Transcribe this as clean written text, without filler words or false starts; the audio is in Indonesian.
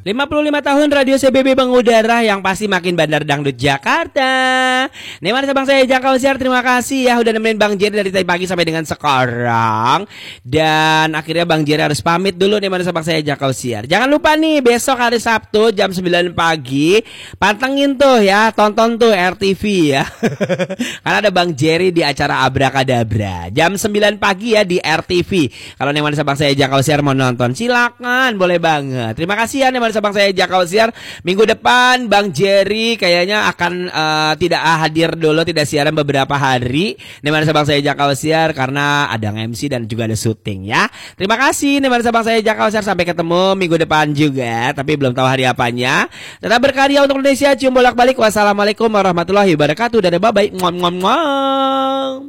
55 tahun Radio CBB mengudara yang pasti makin bandar dangdut Jakarta. Nih mana Bang saya Jaka Usiar, terima kasih ya udah nemenin Bang Jerry dari tadi pagi sampai dengan sekarang. Dan akhirnya Bang Jerry harus pamit dulu nih mana Bang saya Jaka Usiar. Jangan lupa nih besok hari Sabtu jam 9 pagi pantengin tuh ya, tonton tuh RTV ya. Karena ada Bang Jerry di acara Abrakadabra jam 9 pagi ya di RTV. Kalau nih mana Bang saya Jaka Usiar mau nonton silakan, boleh banget. Terima kasih ya nih Bang saya Jaka Usiar. Minggu depan Bang Jerry kayaknya akan tidak hadir dulu, tidak siaran beberapa hari. Nih Bang saya Jaka Usiar karena ada MC dan juga ada syuting ya. Terima kasih nih Bang saya Jaka Usiar, sampai ketemu minggu depan juga, tapi belum tahu hari apanya. Tetap berkarya untuk Indonesia, cium bolak-balik. Wassalamualaikum warahmatullahi wabarakatuh. Dadah, bye bye.